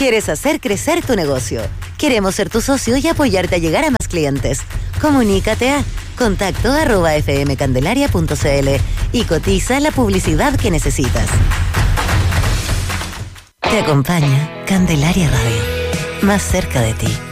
¿Quieres hacer crecer tu negocio? Queremos ser tu socio y apoyarte a llegar a más clientes. Comunícate a contacto@fmcandelaria.cl y cotiza la publicidad que necesitas. Te acompaña Candelaria Radio. Más cerca de ti.